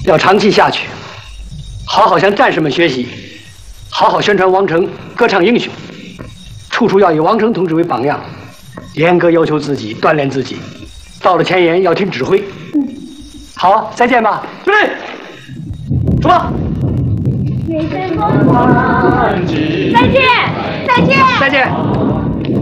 要长期下去，好好向战士们学习，好好宣传王成，歌唱英雄，处处要以王成同志为榜样，严格要求自己，锻炼自己。到了前沿要听指挥。好，再见吧，准备，出发。 再见，再见， 再见。